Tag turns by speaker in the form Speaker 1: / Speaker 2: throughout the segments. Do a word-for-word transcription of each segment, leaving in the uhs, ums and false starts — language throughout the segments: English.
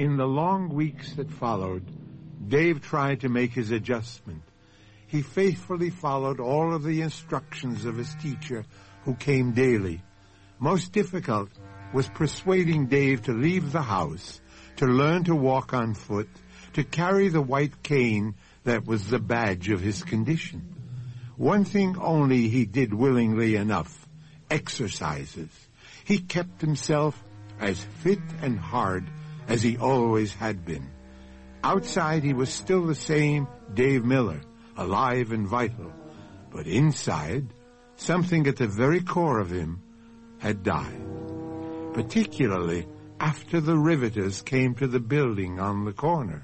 Speaker 1: In the long weeks that followed, Dave tried to make his adjustment. He faithfully followed all of the instructions of his teacher, who came daily. Most difficult was persuading Dave to leave the house, to learn to walk on foot, to carry the white cane that was the badge of his condition. One thing only he did willingly enough: exercises. He kept himself as fit and hard as he always had been. Outside he was still the same Dave Miller, alive and vital. But inside, something at the very core of him had died. Particularly after the riveters came to the building on the corner.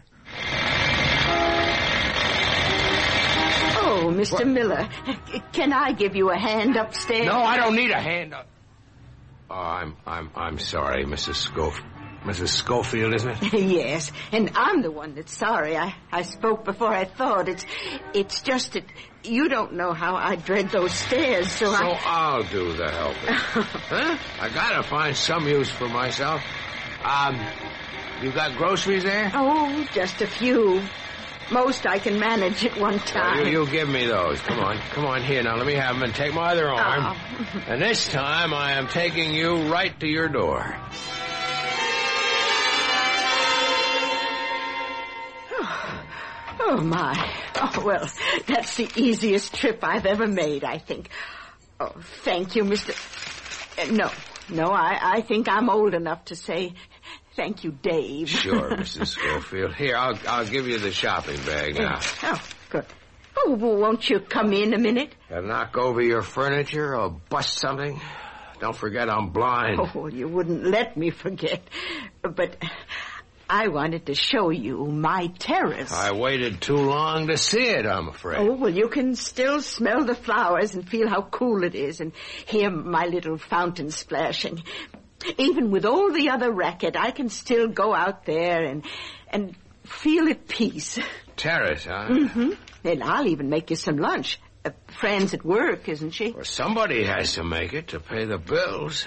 Speaker 2: Oh, Mister What? Miller, can I give you a hand upstairs?
Speaker 3: No, I don't need a hand up. Oh, I'm, I'm, I'm sorry, Missus Schofield. Missus Schofield, isn't it?
Speaker 2: Yes, and I'm the one that's sorry. I, I spoke before I thought. It's, it's just that you don't know how I dread those stairs, so,
Speaker 3: so
Speaker 2: I...
Speaker 3: So I'll do the helping. Huh? I gotta find some use for myself. Um, you got groceries there?
Speaker 2: Oh, just a few. Most I can manage at one time.
Speaker 3: Well, you, you give me those. Come on. Come on here. Now, let me have them and take my other arm. Oh. And this time, I am taking you right to your door.
Speaker 2: Oh, oh, my. Oh, well, that's the easiest trip I've ever made, I think. Oh, thank you, Mister... Uh, no, no, I, I think I'm old enough to say... Thank you, Dave.
Speaker 3: Sure, Missus Schofield. Here, I'll I'll give you the shopping bag now.
Speaker 2: Oh, good. Oh, well, won't you come in a minute?
Speaker 3: You knock over your furniture or bust something? Don't forget I'm blind.
Speaker 2: Oh, you wouldn't let me forget. But I wanted to show you my terrace.
Speaker 3: I waited too long to see it, I'm afraid.
Speaker 2: Oh, well, you can still smell the flowers and feel how cool it is and hear my little fountain splashing. Even with all the other racket, I can still go out there and and feel at peace.
Speaker 3: Terrace, huh?
Speaker 2: Mm-hmm. And I'll even make you some lunch. Uh, Fran's at work, isn't she?
Speaker 3: Well, somebody has to make it to pay the bills.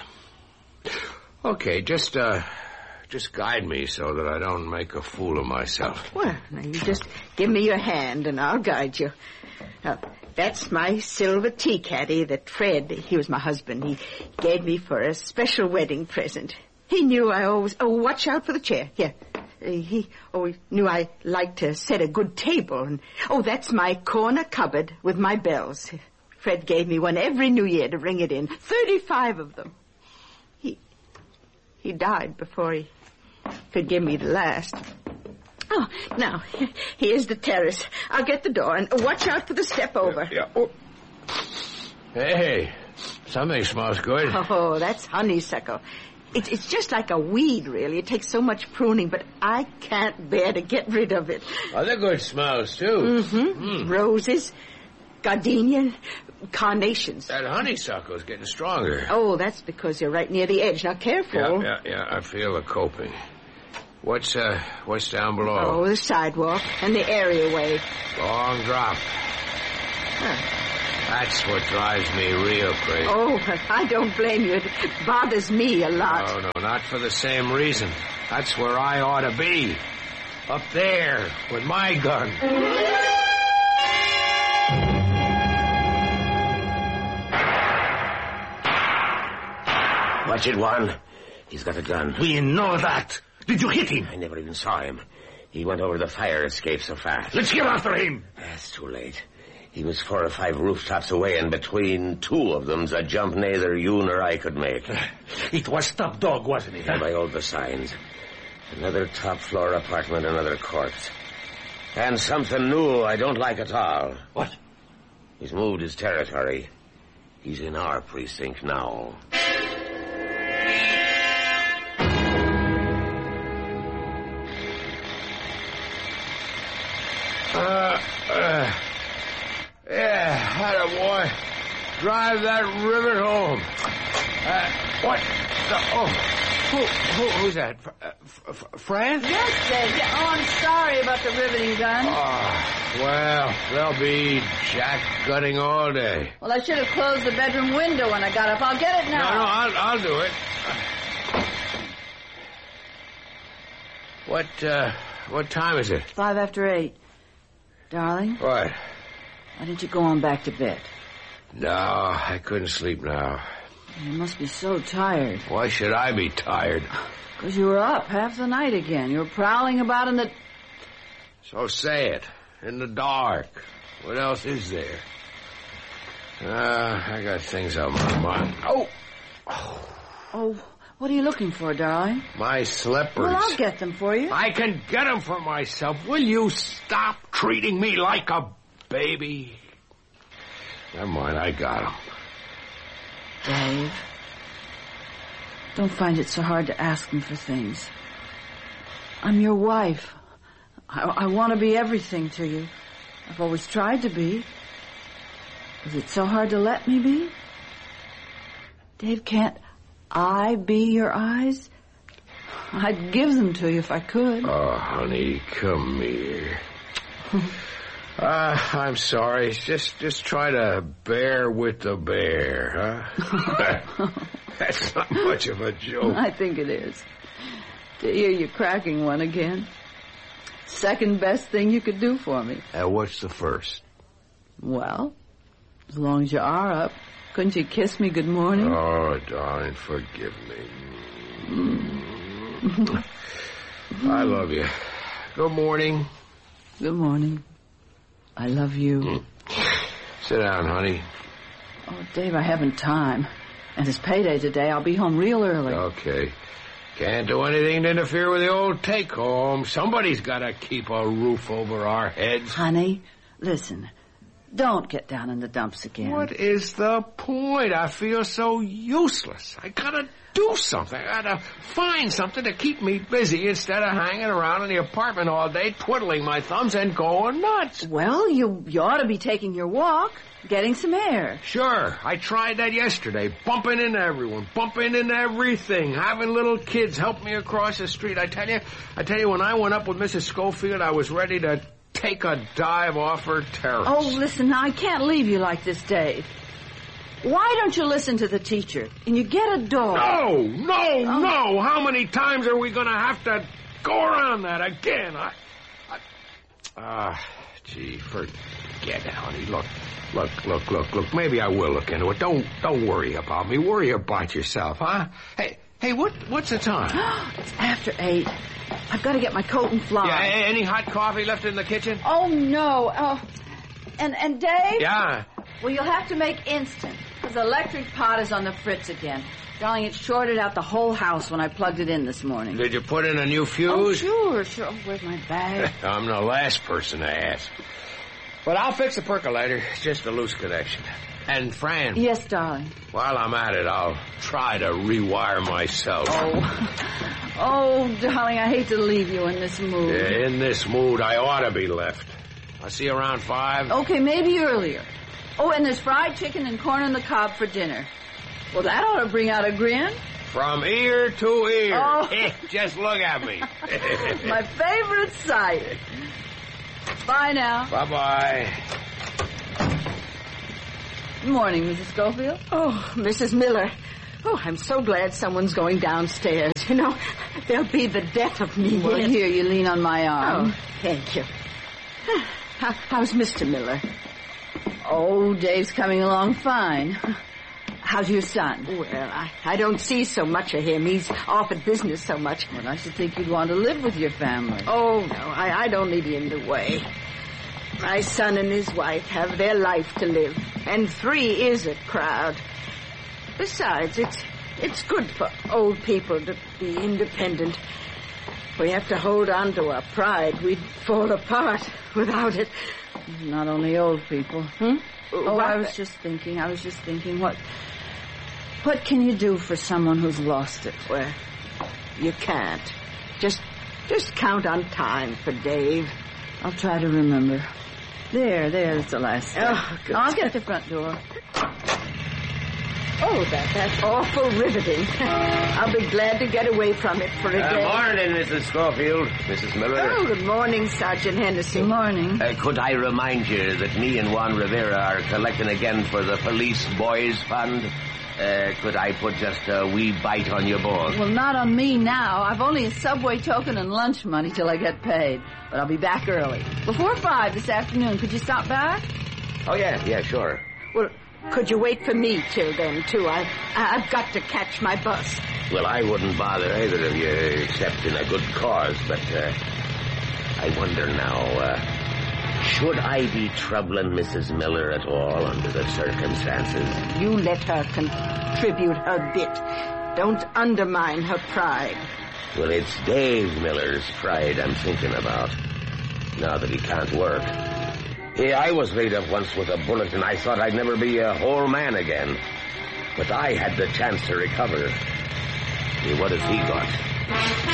Speaker 3: Okay, just, uh, just guide me so that I don't make a fool of myself.
Speaker 2: Well, now you just give me your hand and I'll guide you. Now, that's my silver tea caddy that Fred, he was my husband, he gave me for a special wedding present. He knew I always... Oh, watch out for the chair. Here. Uh, he always knew I liked to set a good table. And oh, that's my corner cupboard with my bells. Fred gave me one every New Year to ring it in. Thirty-five of them. He... He died before he could give me the last. Oh, now, here's the terrace. I'll get the door, and watch out for the step over.
Speaker 3: Yeah. yeah. Oh. Hey, something smells good.
Speaker 2: Oh, that's honeysuckle. It's, it's just like a weed, really. It takes so much pruning, but I can't bear to get rid of it.
Speaker 3: Other good smells, too.
Speaker 2: Mm-hmm. Mm. Roses, gardenia, carnations.
Speaker 3: That honeysuckle's getting stronger.
Speaker 2: Oh, that's because you're right near the edge. Now, careful.
Speaker 3: Yeah, yeah, yeah. I feel the coping. What's, uh, what's down below?
Speaker 2: Oh, the sidewalk and the areaway.
Speaker 3: Long drop. Huh. That's what drives me real crazy.
Speaker 2: Oh, I don't blame you. It bothers me a lot.
Speaker 3: No, no, not for the same reason. That's where I ought to be. Up there, with my gun.
Speaker 4: Watch it, Juan. He's got a gun.
Speaker 5: We know that. Did you hit him?
Speaker 4: I never even saw him. He went over the fire escape so fast.
Speaker 5: Let's get after him.
Speaker 4: It's too late. He was four or five rooftops away, and between two of them's a jump neither you nor I could make.
Speaker 5: It was Top Dog, wasn't it?
Speaker 4: And by all the signs. Another top-floor apartment, another corpse. And something new I don't like at all.
Speaker 5: What?
Speaker 4: He's moved his territory. He's in our precinct now.
Speaker 3: Uh, uh, yeah, had a boy. Drive that rivet home. Uh, what? The, oh, who, who, who's that? Uh, F- F- Fran?
Speaker 6: Yes, Dave. Yeah, oh, I'm sorry about the riveting gun.
Speaker 3: Oh, well, they'll be jack-gutting all day.
Speaker 6: Well, I should have closed the bedroom window when I got up. I'll get it now.
Speaker 3: No, no, I'll, I'll do it. What, uh, what time is it?
Speaker 6: Five after eight. Darling,
Speaker 3: What?
Speaker 6: why didn't you go on back to bed?
Speaker 3: No, I couldn't sleep now.
Speaker 6: You must be so tired.
Speaker 3: Why should I be tired?
Speaker 6: Because you were up half the night again. You were prowling about in the...
Speaker 3: So say it. In the dark. What else is there? Uh, I got things on my mind. Oh! Oh,
Speaker 6: Oh, what are you looking for, darling?
Speaker 3: my slippers.
Speaker 6: Well, I'll get them for you.
Speaker 3: I can get them for myself. Will you stop treating me like a baby? Never mind, I got them.
Speaker 6: Dave, don't find it so hard to ask me for things. I'm your wife. I, I want to be everything to you. I've always tried to be. Is it so hard to let me be? Dave, can't I be your eyes? I'd give them to you if I could.
Speaker 3: Oh, honey, come here. Uh, I'm sorry. Just just try to bear with the bear, huh? That's not much of a joke.
Speaker 6: I think it is. To hear you cracking one again. Second best thing you could do for me.
Speaker 3: Uh, what's the first?
Speaker 6: Well, as long as you are up, couldn't you kiss me good morning?
Speaker 3: Oh, darling, forgive me. Mm. I love you. Good morning.
Speaker 6: Good morning. I love you.
Speaker 3: Mm. Sit down, honey.
Speaker 6: Oh, Dave, I haven't time. And it's payday today. I'll be home real early.
Speaker 3: Okay. Can't do anything to interfere with the old take-home. Somebody's got to keep a roof over our heads.
Speaker 6: Honey, listen. Don't get down in the dumps again.
Speaker 3: What is the point? I feel so useless. I gotta do something. I gotta find something to keep me busy instead of hanging around in the apartment all day, twiddling my thumbs and going nuts.
Speaker 6: Well, you, you ought to be taking your walk, getting some air.
Speaker 3: Sure, I tried that yesterday, bumping into everyone, bumping into everything, having little kids help me across the street. I tell you, I tell you, when I went up with Missus Schofield, I was ready to take a dive off her terrace.
Speaker 6: Oh, listen, now, I can't leave you like this, Dave. Why don't you listen to the teacher and you get a dog?
Speaker 3: No, no, oh. no. How many times are we going to have to go around that again? I, I, ah, uh, gee, forget it, honey. Look, look, look, look, look. Maybe I will look into it. Don't, don't worry about me. Worry about yourself, huh? Hey, hey, what, what's the time?
Speaker 6: It's after eight. I've got to get my coat and fly.
Speaker 3: Yeah, any hot coffee left in the kitchen?
Speaker 6: Oh, no. Oh, and, and Dave?
Speaker 3: Yeah?
Speaker 6: Well, you'll have to make instant, because the electric pot is on the fritz again. Darling, it shorted out the whole house when I plugged it in this morning.
Speaker 3: Did you put in a new fuse?
Speaker 6: Oh, sure, sure. Oh, where's my bag?
Speaker 3: I'm the last person to ask. But I'll fix the percolator. It's just a loose connection. And Fran.
Speaker 6: Yes, darling.
Speaker 3: While I'm at it, I'll try to rewire myself.
Speaker 6: Oh, oh, darling, I hate to leave you in this mood.
Speaker 3: Yeah, in this mood, I ought to be left. I'll see you around five.
Speaker 6: Okay, maybe earlier. Oh, and there's fried chicken and corn on the cob for dinner. Well, that ought to bring out a grin.
Speaker 3: From ear to ear.
Speaker 6: Oh.
Speaker 3: Just look at me.
Speaker 6: My favorite sight. Bye now.
Speaker 3: Bye-bye.
Speaker 6: Good morning, Missus Schofield.
Speaker 2: Oh, Missus Miller. Oh, I'm so glad someone's going downstairs. You know, they'll be the death of me.
Speaker 6: Well, here, you lean on my arm.
Speaker 2: Oh, thank you. How, how's Mister Miller?
Speaker 6: Oh, Dave's coming along fine. How's your son?
Speaker 2: Well, I, I don't see so much of him. He's off at business so much.
Speaker 6: Well, I should think you'd want to live with your family.
Speaker 2: Oh, no, I, I don't need him in the way. My son and his wife have their life to live, and three is a crowd. Besides, it's it's good for old people to be independent. We have to hold on to our pride. We'd fall apart without it.
Speaker 6: Not only old people.
Speaker 2: Hmm?
Speaker 6: Oh,
Speaker 2: what?
Speaker 6: I was just thinking, I was just thinking, what, what can you do for someone who's lost it?
Speaker 2: Well, you can't. Just, just count on time for Dave.
Speaker 6: I'll try to remember. There, there, that's the last step.
Speaker 2: Oh, good.
Speaker 6: I'll get at the front door.
Speaker 2: Oh, that, that's awful riveting. I'll be glad to get away from it for a
Speaker 4: uh,
Speaker 2: day.
Speaker 4: Morning, Missus Schofield. Missus Miller.
Speaker 2: Oh, good morning, Sergeant Hennessy.
Speaker 6: Good morning.
Speaker 4: Uh, could I remind you that me and Juan Rivera are collecting again for the Police Boys Fund? Uh, could I put just a wee bite on your board?
Speaker 6: Well, not on me now. I've only a subway token and lunch money till I get paid. But I'll be back early. Before five this afternoon. Could you stop back?
Speaker 4: Oh, yeah, yeah, sure.
Speaker 2: Well, could you wait for me till then, too? I, I've got to catch my bus.
Speaker 4: Well, I wouldn't bother either of you, except in a good cause, but uh, I wonder now, uh, should I be troubling Missus Miller at all under the circumstances?
Speaker 2: You let her contribute her bit. Don't undermine her pride.
Speaker 4: Well, it's Dave Miller's pride I'm thinking about, now that he can't work. Hey, I was laid up once with a bullet, and I thought I'd never be a whole man again. But I had the chance to recover. Hey, what has he got?